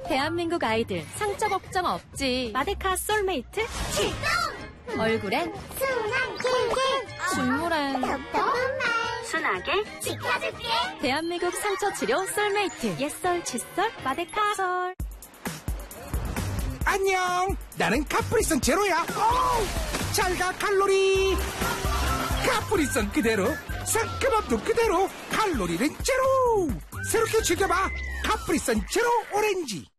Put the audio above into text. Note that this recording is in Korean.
대한민국 아이들 상처 걱정 없지. 마데카 솔메이트 출동! 얼굴엔 순한 길게 눈물엔 답답한 말 순하게 지켜줄게. 대한민국 상처 치료 솔메이트 옛설 칫솔 마데카 솔. 안녕, 나는 카프리선 제로야. 잘가 칼로리. 카프리선 그대로, 상큼함도 그대로, 칼로리는 제로. 새롭게 즐겨봐 카프리선 제로 오렌지.